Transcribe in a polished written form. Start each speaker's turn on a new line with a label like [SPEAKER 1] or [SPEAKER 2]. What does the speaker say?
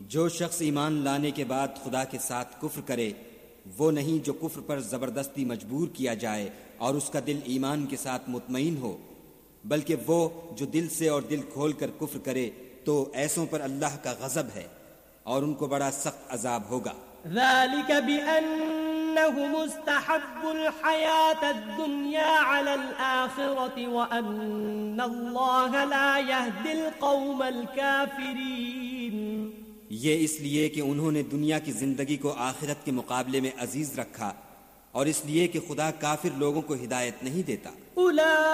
[SPEAKER 1] जो शख्स ईमान लाने के बाद खुदा के साथ कुफ्र करे, वो नहीं जो कुफ्र पर जबरदस्ती मजबूर किया जाए और उसका दिल ईमान के साथ मुतमईन हो, बल्कि वो जो दिल से और दिल खोल कर कुफ्र करे, तो ऐसों पर अल्लाह का गजब है और उनको बड़ा सख्त अजाब होगा।
[SPEAKER 2] ज़ालिक बिअन्नहु मुस्तहब्बुल हयातद दुनिया अलल आखिरति व अन्नल्लाह ला यहदिल कौमल काफिरीन।
[SPEAKER 1] ये इसलिए कि उन्होंने दुनिया की जिंदगी को आखिरत के मुकाबले में अजीज रखा और इसलिए कि खुदा काफिर लोगों को हिदायत नहीं देता।